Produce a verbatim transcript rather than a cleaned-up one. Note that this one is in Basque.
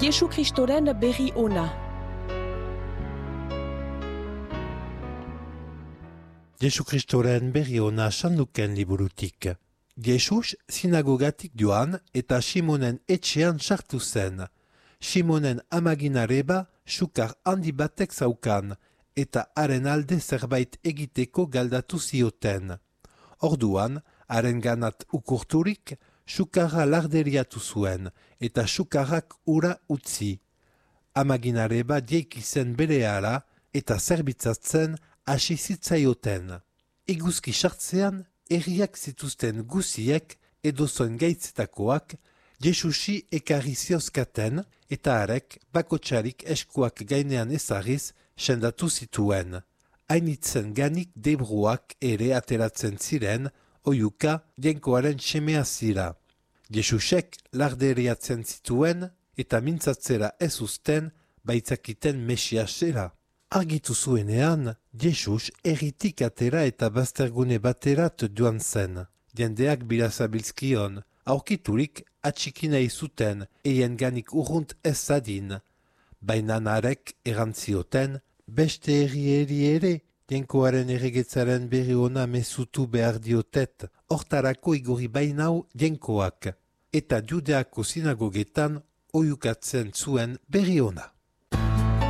Jesu Kristoren berri ona. Jesu Kristoren berri ona sanduken liburutik. Jesus sinagogatik joan eta Simonen etxean sartu zen. Simonen amaginareba sukar handi batek zaukan eta haren alde zerbait egiteko galdatu zioten. Orduan, haren ganat ukurturik, sukarra larderiatu zuen eta sukarrak ura utzi. Amaginareba dieki zen berehala eta zerbitzatzen hasi zitzaioten. Iguzki sartzean, erriak zituzten guziek edozoen gaitzetakoak Jesusi ekarri ziozkaten eta harek bakotxarik eskuak gainean ezarriz sendatu zituen. Hainitzen ganik debruak ere ateratzen ziren, oiuka jenkoaren semea zira. Jesusek larderiatzen zituen eta mintzatzera ez uzten baitzakiten mesiasera. Argitu zuenean, Jesus erritik atera eta baztergune baterat joan zen. Jendeak birazabilzkion, aurkiturik atxikinei zuten eien ganik urrunt ez zadin. Baina narek erantzioten, beste errieri ere, jenkoaren erregetzaren berri ona mezutu behar diotet, hortarako igorri bainau jenkoak, eta judeako sinagogetan oiukatzen zuen berri ona.